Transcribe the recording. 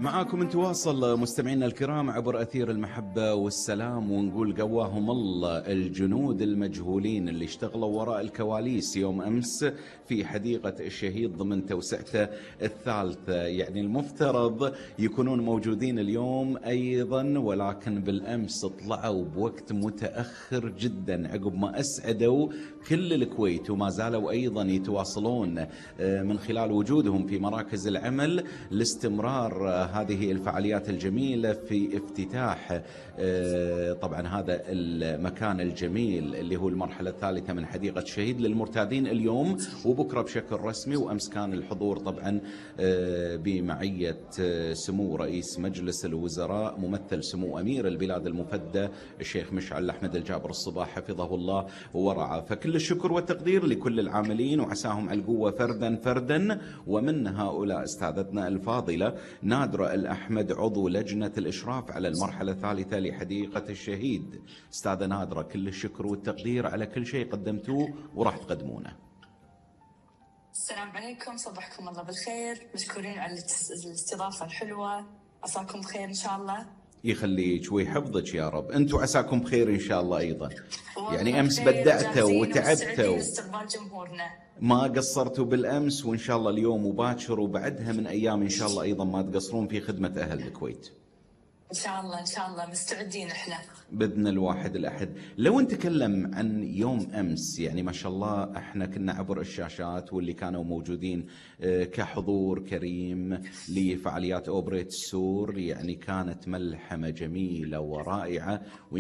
معاكم نتواصل مستمعينا الكرام عبر أثير المحبة والسلام، ونقول قواهم الله الجنود المجهولين اللي اشتغلوا وراء الكواليس يوم أمس في حديقة الشهيد ضمن توسعته الثالثة. يعني المفترض يكونون موجودين اليوم أيضا، ولكن بالأمس طلعوا بوقت متأخر جدا عقب ما أسعدوا كل الكويت، وما زالوا أيضا يتواصلون من خلال وجودهم في مراكز العمل لاستمرار هذه الفعاليات الجميلة في افتتاح طبعا هذا المكان الجميل اللي هو المرحلة الثالثة من حديقة الشهيد للمرتادين اليوم، وبكرة بشكل رسمي. وأمس كان الحضور طبعا بمعية سمو رئيس مجلس الوزراء ممثل سمو أمير البلاد المفدى الشيخ مشعل أحمد الجابر الصباح حفظه الله ورعاه. فكل الشكر والتقدير لكل العاملين وعساهم على القوة فردا فردا. ومن هؤلاء استاذتنا الفاضلة نادرة الأحمد عضو لجنة الإشراف على المرحلة الثالثة لحديقة الشهيد. استاذة نادرة، كل الشكر والتقدير على كل شيء قدمتوه وراح تقدمونه. السلام عليكم، صبحكم الله بالخير، مشكورين على الاستضافة الحلوة، عساكم بخير إن شاء الله. يخليك ويحفظك يا رب. انتم عساكم بخير إن شاء الله أيضا. يعني أمس بدأتوا وتعبتوا، استقبال جمهورنا ما قصرتوا بالأمس، وإن شاء الله اليوم وباكر وبعدها من أيام إن شاء الله أيضا ما تقصرون في خدمة أهل الكويت. إن شاء الله إن شاء الله مستعدين إحنا بإذن الواحد الأحد. لو نتكلم عن يوم أمس، يعني ما شاء الله احنا كنا عبر الشاشات واللي كانوا موجودين كحضور كريم لفعاليات أوبريت السور، يعني كانت ملحمة جميلة ورائعة.